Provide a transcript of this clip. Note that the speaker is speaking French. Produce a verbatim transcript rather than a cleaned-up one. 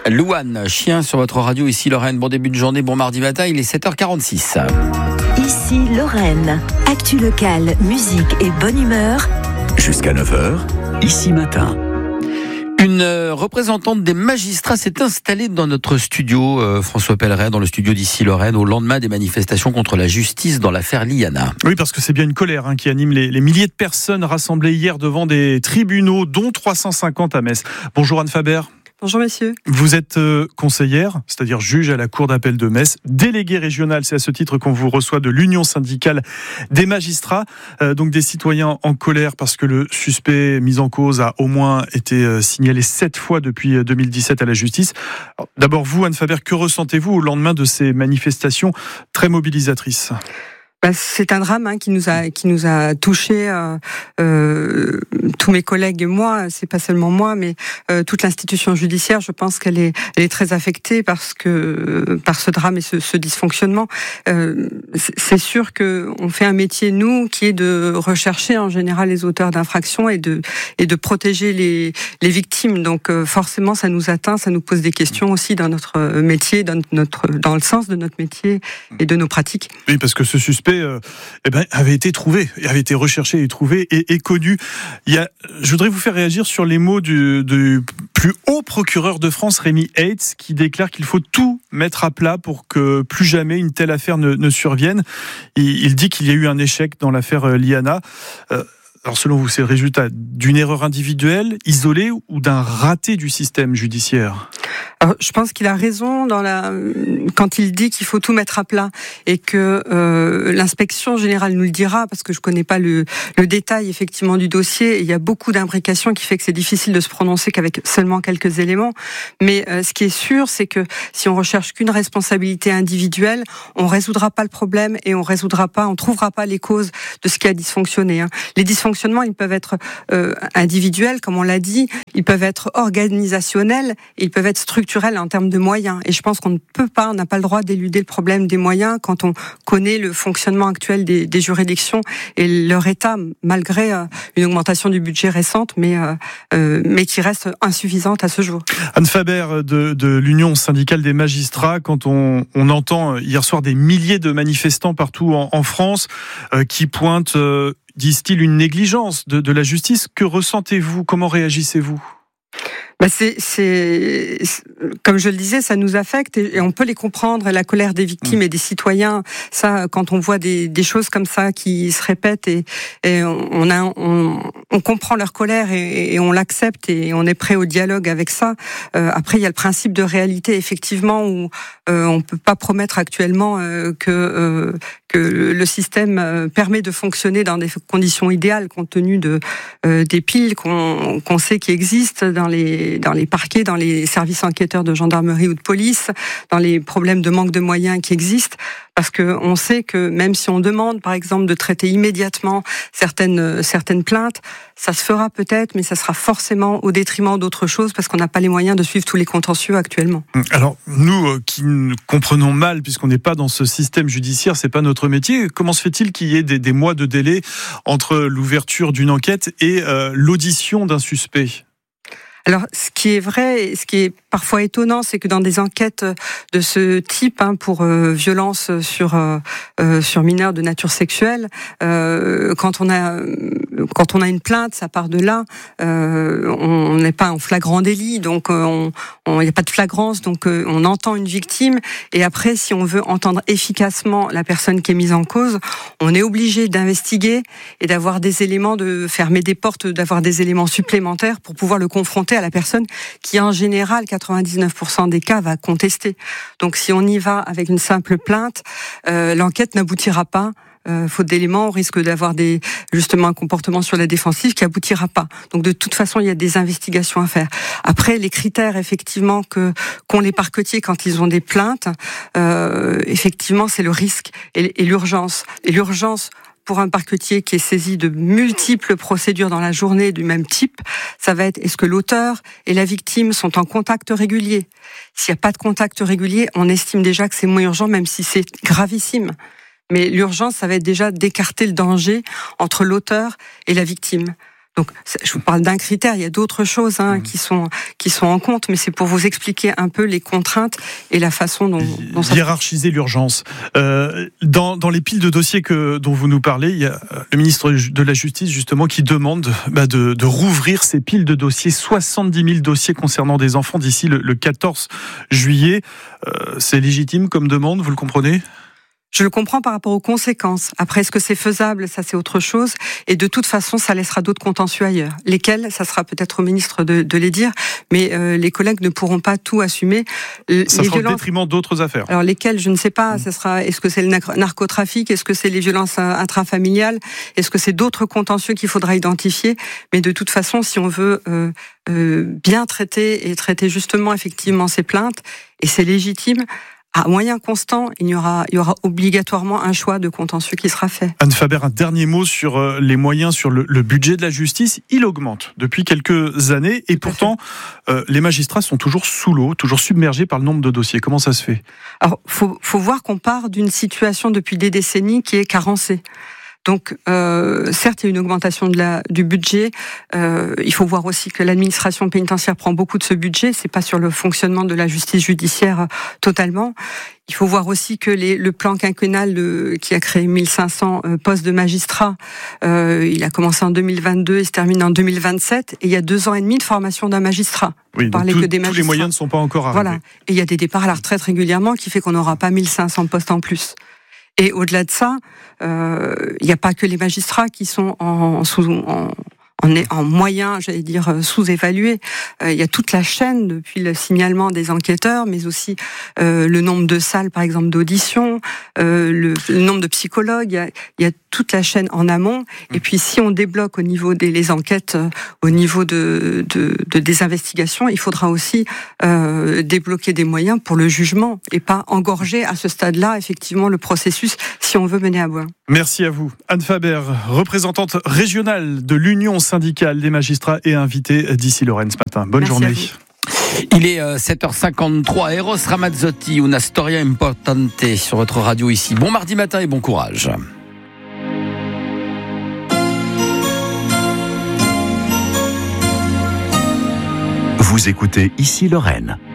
Louane, chien sur votre radio, ici Lorraine. Bon début de journée, bon mardi matin, il est sept heures quarante-six. Ici Lorraine, actu locale, musique et bonne humeur. Jusqu'à neuf heures, ici matin. Une représentante des magistrats s'est installée dans notre studio, euh, François Pelleret, dans le studio d'Ici Lorraine, au lendemain des manifestations contre la justice dans l'affaire Liana. Oui, parce que c'est bien une colère hein, qui anime les, les milliers de personnes rassemblées hier devant des tribunaux, dont trois cent cinquante à Metz. Bonjour Anne Faber. Bonjour messieurs. Vous êtes euh, conseillère, c'est-à-dire juge à la Cour d'appel de Metz, déléguée régionale, c'est à ce titre qu'on vous reçoit de l'Union syndicale des magistrats, euh, donc des citoyens en colère parce que le suspect mis en cause a au moins été euh, signalé sept fois depuis deux mille dix-sept à la justice. Alors, d'abord vous, Anne Faber, que ressentez-vous au lendemain de ces manifestations très mobilisatrices ? Bah, c'est un drame hein, qui nous a qui nous a touché euh, euh, tous mes collègues et moi. C'est pas seulement moi, mais euh, toute l'institution judiciaire. Je pense qu'elle est elle est très affectée parce que par ce drame et ce, ce dysfonctionnement. Euh, c'est sûr que on fait un métier nous qui est de rechercher en général les auteurs d'infractions et de et de protéger les les victimes. Donc euh, forcément, ça nous atteint, ça nous pose des questions aussi dans notre métier, dans notre dans le sens de notre métier et de nos pratiques. Oui, parce que ce suspect Euh, eh ben, avait été trouvé, avait été recherché et trouvé et, et connu. Il y a, je voudrais vous faire réagir sur les mots du, du plus haut procureur de France, Rémi Heitz, qui déclare qu'il faut tout mettre à plat pour que plus jamais une telle affaire ne, ne survienne. Il, il dit qu'il y a eu un échec dans l'affaire Liana. Euh, alors selon vous, c'est le résultat d'une erreur individuelle, isolée ou d'un raté du système judiciaire ? Alors, je pense qu'il a raison dans la quand il dit qu'il faut tout mettre à plat et que euh, l'inspection générale nous le dira parce que je connais pas le, le détail effectivement du dossier. Et il y a beaucoup d'imbrications qui fait que c'est difficile de se prononcer qu'avec seulement quelques éléments. Mais euh, ce qui est sûr, c'est que si on recherche qu'une responsabilité individuelle, on résoudra pas le problème et on résoudra pas, on trouvera pas les causes de ce qui a dysfonctionné. Hein. Les dysfonctionnements, ils peuvent être euh, individuels, comme on l'a dit, ils peuvent être organisationnels, et ils peuvent être structurels en termes de moyens. Et je pense qu'on ne peut pas, on n'a pas le droit d'éluder le problème des moyens quand on connaît le fonctionnement actuel des, des juridictions et leur état, malgré euh, une augmentation du budget récente, mais, euh, euh, mais qui reste insuffisante à ce jour. Anne Faber de, de l'Union syndicale des magistrats, quand on, on entend hier soir des milliers de manifestants partout en, en France euh, qui pointent, euh, disent-ils, une négligence de, de la justice, que ressentez-vous ? Comment réagissez-vous ? Bah c'est, c'est, comme je le disais, ça nous affecte et on peut les comprendre, la colère des victimes et des citoyens. Ça, quand on voit des, des choses comme ça qui se répètent et, et on, a, on, on comprend leur colère et, et on l'accepte et on est prêt au dialogue avec ça. Euh, après, il y a le principe de réalité, effectivement, où euh, on peut pas promettre actuellement euh, que euh, que le système euh, permet de fonctionner dans des conditions idéales, compte tenu de euh, des piles qu'on, qu'on sait qui existent dans les dans les parquets, dans les services enquêteurs de gendarmerie ou de police, dans les problèmes de manque de moyens qui existent, parce que on sait que même si on demande, par exemple, de traiter immédiatement certaines certaines plaintes, ça se fera peut-être, mais ça sera forcément au détriment d'autres choses, parce qu'on n'a pas les moyens de suivre tous les contentieux actuellement. Alors nous, euh, qui comprenons mal, puisqu'on n'est pas dans ce système judiciaire, c'est pas notre métier. Comment se fait-il qu'il y ait des, des mois de délai entre l'ouverture d'une enquête et euh, l'audition d'un suspect ? Alors, ce qui est vrai, et ce qui est parfois étonnant, c'est que dans des enquêtes de ce type, hein, pour euh, violence sur euh, sur mineurs de nature sexuelle, euh, quand on a quand on a une plainte, ça part de là. Euh, on n'est pas en flagrant délit, donc on il n'y a pas de flagrance, donc euh, on entend une victime. Et après, si on veut entendre efficacement la personne qui est mise en cause, on est obligé d'investiguer et d'avoir des éléments, de fermer des portes, d'avoir des éléments supplémentaires pour pouvoir le confronter à la personne qui, en général, quatre-vingt-dix-neuf pour cent des cas, va contester. Donc, si on y va avec une simple plainte, euh, l'enquête n'aboutira pas. Euh, faute d'éléments, on risque d'avoir des, justement un comportement sur la défensive qui aboutira pas. Donc de toute façon, il y a des investigations à faire. Après, les critères effectivement que qu'ont les parquetiers quand ils ont des plaintes, euh, effectivement, c'est le risque et, et l'urgence. Et l'urgence pour un parquetier qui est saisi de multiples procédures dans la journée du même type, ça va être est-ce que l'auteur et la victime sont en contact régulier ? S'il n'y a pas de contact régulier, on estime déjà que c'est moins urgent, même si c'est gravissime. Mais l'urgence, ça va être déjà d'écarter le danger entre l'auteur et la victime. Donc, je vous parle d'un critère. Il y a d'autres choses hein, mmh. qui sont qui sont en compte, mais c'est pour vous expliquer un peu les contraintes et la façon dont, dont ça hiérarchiser l'urgence. Euh, dans dans les piles de dossiers que dont vous nous parlez, il y a le ministre de la Justice justement qui demande bah, de de rouvrir ces piles de dossiers, soixante-dix mille dossiers concernant des enfants d'ici le, le quatorze juillet. Euh, c'est légitime comme demande, vous le comprenez ? Je le comprends par rapport aux conséquences. Après, est-ce que c'est faisable ? Ça, c'est autre chose. Et de toute façon, ça laissera d'autres contentieux ailleurs. Lesquels ? Ça sera peut-être au ministre de, de les dire. Mais euh, les collègues ne pourront pas tout assumer. Ça les sera violences... au détriment d'autres affaires. Alors, lesquels ? Je ne sais pas. Ça sera. Est-ce que c'est le narcotrafic ? Est-ce que c'est les violences intrafamiliales ? Est-ce que c'est d'autres contentieux qu'il faudra identifier ? Mais de toute façon, si on veut euh, euh, bien traiter et traiter justement, effectivement, ces plaintes, et c'est légitime, à moyen constant, il y aura, il y aura obligatoirement un choix de contentieux qui sera fait. Anne Faber, un dernier mot sur les moyens, sur le, le budget de la justice. Il augmente depuis quelques années et pourtant, euh, les magistrats sont toujours sous l'eau, toujours submergés par le nombre de dossiers. Comment ça se fait ? Alors, faut, faut voir qu'on part d'une situation depuis des décennies qui est carencée. Donc, euh, certes, il y a une augmentation de la, du budget. Euh, il faut voir aussi que l'administration pénitentiaire prend beaucoup de ce budget. C'est pas sur le fonctionnement de la justice judiciaire euh, totalement. Il faut voir aussi que les, le plan quinquennal de, qui a créé mille cinq cents euh, postes de magistrats, euh, il a commencé en deux mille vingt-deux et se termine en deux mille vingt-sept. Et il y a deux ans et demi de formation d'un magistrat. Oui, donc tout, que des tous les moyens ne sont pas encore arrivés. Voilà. Et il y a des départs à la retraite régulièrement qui fait qu'on n'aura pas mille cinq cents postes en plus. Et au-delà de ça, il euh, n'y a pas que les magistrats qui sont en, sous, en, en, en moyen, j'allais dire, sous-évalués. Il euh, y a toute la chaîne, depuis le signalement des enquêteurs, mais aussi euh, le nombre de salles, par exemple, d'audition, euh, le, le nombre de psychologues. Il y a, y a toute la chaîne en amont. Et puis, si on débloque au niveau des les enquêtes, euh, au niveau de, de, de des investigations, il faudra aussi euh, débloquer des moyens pour le jugement et pas engorger à ce stade-là, effectivement, le processus si on veut mener à bout. Merci à vous. Anne Faber, représentante régionale de l'Union syndicale des magistrats et invitée d'Issy-Lorraine ce matin. Bonne Merci journée. Il est sept heures cinquante-trois. Eros Ramazzotti, una storia importante sur votre radio ici. Bon mardi matin et bon courage. Vous écoutez Issy-Lorraine.